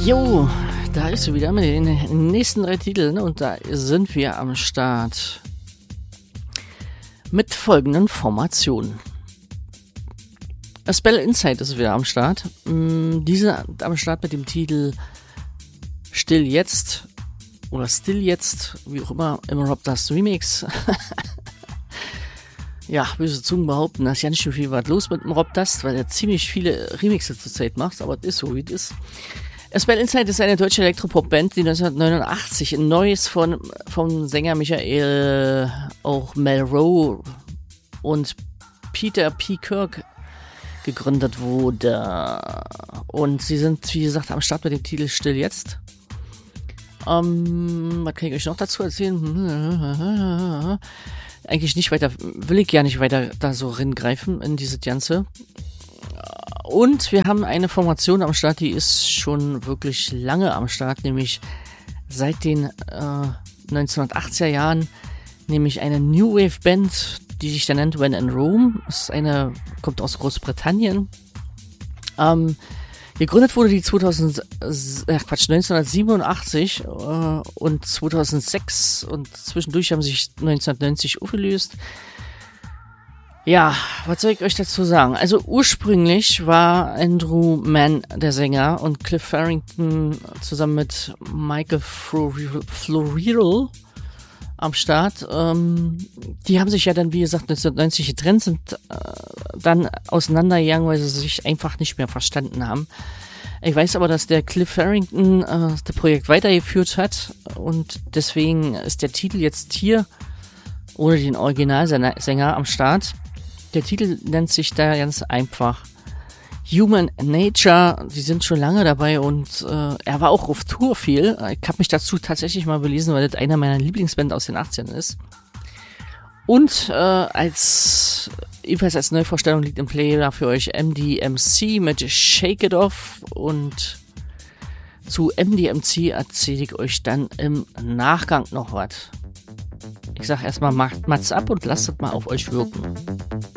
Jo, da ist sie wieder mit den nächsten 3 Titeln und da sind wir am Start mit folgenden Formationen. Spell Insight ist wieder am Start. Diese am Start mit dem Titel Still Jetzt oder Still Jetzt, wie auch immer, im Rob Dust Remix. Ja, böse Zungen behaupten, da ist ja nicht so viel was los mit dem Rob Dust, weil er ziemlich viele Remixe zur Zeit macht, aber es ist so, wie es ist. Spell Insight ist eine deutsche Elektropop-Band, die 1989 ein neues vom Sänger Michael auch Melrose und Peter P. Kirk gegründet wurde. Und sie sind, wie gesagt, am Start mit dem Titel Still Jetzt. Was kann ich euch noch dazu erzählen? Eigentlich nicht weiter, will ich ja nicht weiter da so reingreifen in diese Ganze. Und wir haben eine Formation am Start, die ist schon wirklich lange am Start, nämlich seit den 1980er Jahren, nämlich eine New Wave Band, die sich da nennt When in Rome. Kommt aus Großbritannien. Gegründet wurde die 1987 und 2006 und zwischendurch haben sich 1990 aufgelöst. Ja, was soll ich euch dazu sagen? Also ursprünglich war Andrew Mann der Sänger und Cliff Farrington zusammen mit Michael Florial am Start. Die haben sich ja dann, wie gesagt, 1990 getrennt, sind dann auseinandergegangen, weil sie sich einfach nicht mehr verstanden haben. Ich weiß aber, dass der Cliff Farrington das Projekt weitergeführt hat und deswegen ist der Titel jetzt hier ohne den Originalsänger am Start. Der Titel nennt sich da ganz einfach Human Nature. Die sind schon lange dabei und er war auch auf Tour viel. Ich habe mich dazu tatsächlich mal belesen, weil das einer meiner Lieblingsbands aus den 80ern ist. Und ebenfalls als Neuvorstellung liegt im Player für euch MDMC mit Shake It Off. Und zu MDMC erzähle ich euch dann im Nachgang noch was. Ich sag erstmal, macht's ab und lasst es mal auf euch wirken.